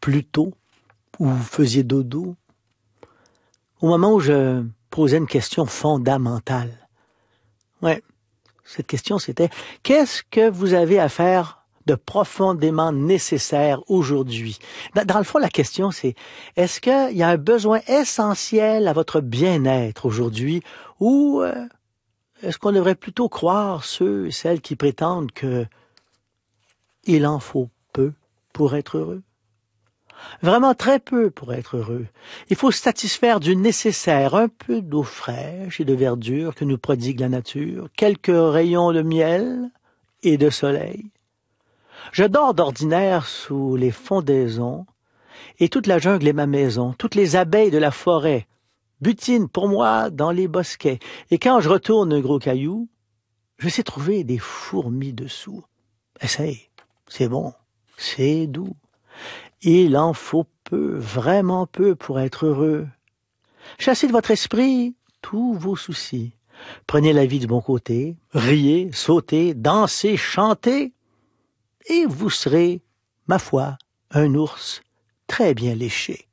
plus tôt, ou vous faisiez dodo, au moment où je posais une question fondamentale. Ouais, cette question c'était, qu'est-ce que vous avez à faire de profondément nécessaire aujourd'hui? Dans le fond, la question c'est, est-ce qu'il y a un besoin essentiel à votre bien-être aujourd'hui, ou est-ce qu'on devrait plutôt croire ceux et celles qui prétendent que il en faut peu pour être heureux? Vraiment très peu pour être heureux. Il faut se satisfaire du nécessaire, un peu d'eau fraîche et de verdure que nous prodigue la nature, quelques rayons de miel et de soleil. Je dors d'ordinaire sous les fondaisons, et toute la jungle est ma maison, toutes les abeilles de la forêt butinent pour moi dans les bosquets, et quand je retourne un gros caillou, je sais trouver des fourmis dessous. Essaye, c'est bon, c'est doux. Il en faut peu, vraiment peu pour être heureux. Chassez de votre esprit tous vos soucis. Prenez la vie du bon côté, riez, sautez, dansez, chantez, et vous serez, ma foi, un ours très bien léché.